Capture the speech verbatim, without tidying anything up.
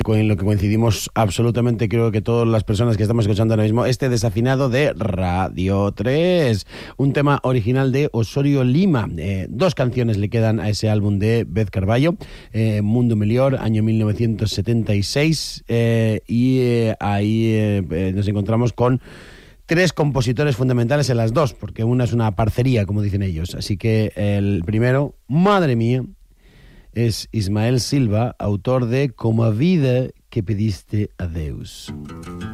en lo que coincidimos absolutamente, creo que todas las personas que estamos escuchando ahora mismo, este desafinado de Radio tres, un tema original de Osorio Lima. Eh, dos canciones le quedan a ese álbum de Beth Carballo, eh, Mundo Melior, año mil novecientos setenta y seis, eh, y eh, ahí eh, nos encontramos con tres compositores fundamentales en las dos, porque una es una parcería, como dicen ellos. Así que el primero, madre mía, es Ismael Silva, autor de Como a Vida que Pediste a Deus.